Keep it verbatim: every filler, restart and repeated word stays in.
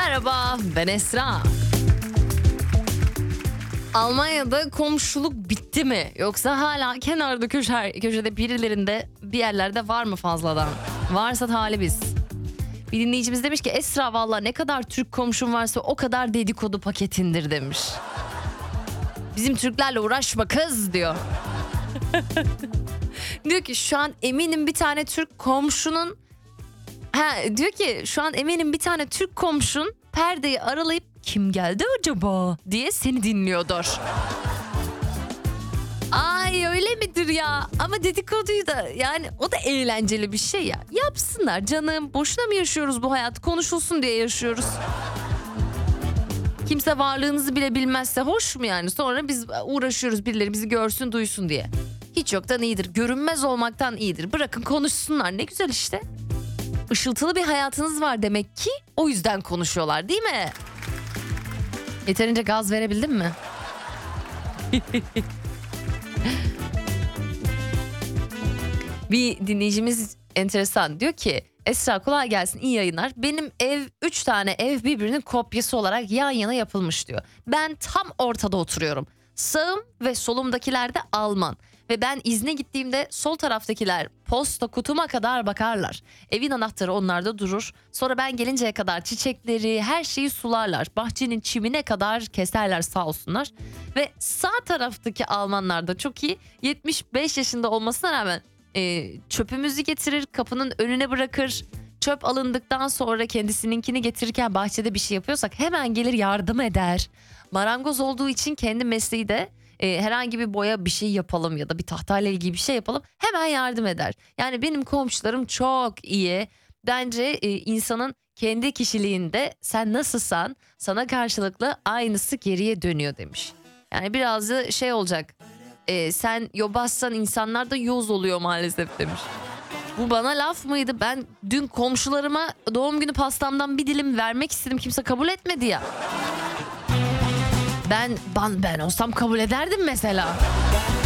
Merhaba, ben Esra. Almanya'da komşuluk bitti mi? Yoksa hala kenarda köşe, köşede birilerinde bir yerlerde var mı fazladan? Varsa talibiz. Bir dinleyicimiz demiş ki Esra valla ne kadar Türk komşum varsa o kadar dedikodu paketindir demiş. Bizim Türklerle uğraşma kız diyor. Diyor ki şu an eminim bir tane Türk komşunun ha, diyor ki şu an eminim bir tane Türk komşun perdeyi aralayıp kim geldi acaba diye seni dinliyordur. Ay öyle midir ya? Ama dedikoduyu da yani o da eğlenceli bir şey ya. Yapsınlar canım. Boşuna mı yaşıyoruz bu hayatı? Konuşulsun diye yaşıyoruz. Kimse varlığınızı bile bilmezse hoş mu yani? Sonra biz uğraşıyoruz birileri bizi görsün duysun diye. Hiç yoktan iyidir. Görünmez olmaktan iyidir. Bırakın konuşsunlar ne güzel işte. Işıltılı bir hayatınız var demek ki o yüzden konuşuyorlar değil mi? Yeterince gaz verebildim mi? Bir dinleyicimiz enteresan diyor ki Esra kolay gelsin iyi yayınlar. Benim ev üç tane ev birbirinin kopyası olarak yan yana yapılmış diyor. Ben tam ortada oturuyorum. Sağım ve solumdakiler de Alman. Ve ben izne gittiğimde sol taraftakiler posta kutuma kadar bakarlar. Evin anahtarı onlarda durur. Sonra ben gelinceye kadar çiçekleri her şeyi sularlar. Bahçenin çimine kadar keserler sağ olsunlar. Ve sağ taraftaki Almanlar da çok iyi. yetmiş beş yaşında olmasına rağmen e, çöpümüzü getirir kapının önüne bırakır. Çöp alındıktan sonra kendisininkini getirirken bahçede bir şey yapıyorsak hemen gelir yardım eder. Marangoz olduğu için kendi mesleği de e, herhangi bir boya bir şey yapalım ya da bir tahtayla ilgili bir şey yapalım hemen yardım eder. Yani benim komşularım çok iyi. Bence e, insanın kendi kişiliğinde sen nasılsan sana karşılıklı aynısı geriye dönüyor demiş. Yani biraz da şey olacak e, sen yobazsan insanlar da yoz oluyor maalesef demiş. Bu bana laf mıydı? Ben dün komşularıma doğum günü pastamdan bir dilim vermek istedim. Kimse kabul etmedi ya. Ben ben, ben olsam kabul ederdim mesela.